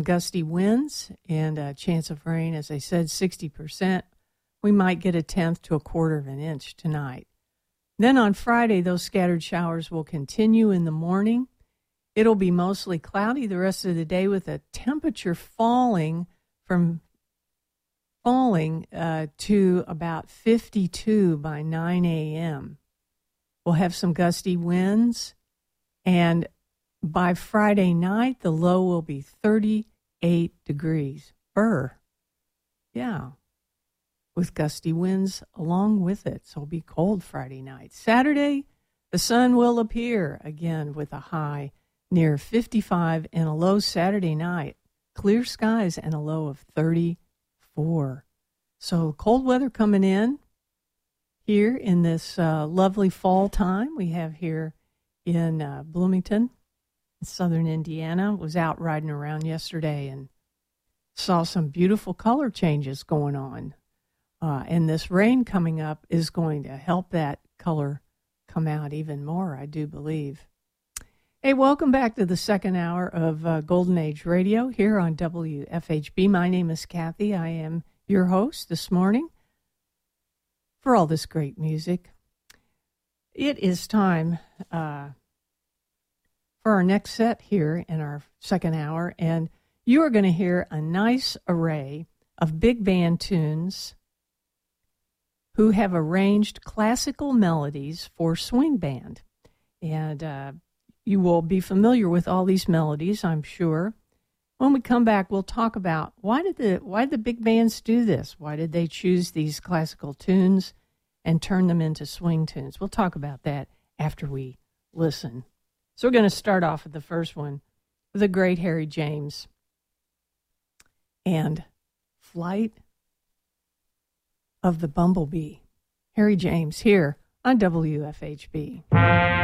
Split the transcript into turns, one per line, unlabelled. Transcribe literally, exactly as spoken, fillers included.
gusty winds and a chance of rain, as I said, sixty percent. We might get a tenth to a quarter of an inch tonight. Then on Friday, those scattered showers will continue in the morning. It'll be mostly cloudy the rest of the day with a temperature falling from falling uh, to about fifty-two by nine a.m. We'll have some gusty winds, and by Friday night, the low will be thirty-eight degrees. Brr. Yeah. With gusty winds along with it. So it'll be cold Friday night. Saturday, the sun will appear again with a high near fifty-five and a low Saturday night. Clear skies and a low of thirty-four. So cold weather coming in here in this uh, lovely fall time we have here in uh, Bloomington. Southern Indiana. Was out riding around yesterday and saw some beautiful color changes going on. Uh, and this rain coming up is going to help that color come out even more, I do believe. Hey, welcome back to the second hour of uh, Golden Age Radio here on W F H B. My name is Kathy. I am your host this morning for all this great music. It is time uh, for our next set here in our second hour, and you are going to hear a nice array of big band tunes who have arranged classical melodies for swing band. And uh, you will be familiar with all these melodies, I'm sure. When we come back, we'll talk about why did the why did the big bands do this? Why did they choose these classical tunes and turn them into swing tunes? We'll talk about that after we listen. So we're going to start off with the first one with the great Harry James and Flight of the Bumblebee. Harry James here on W F H B.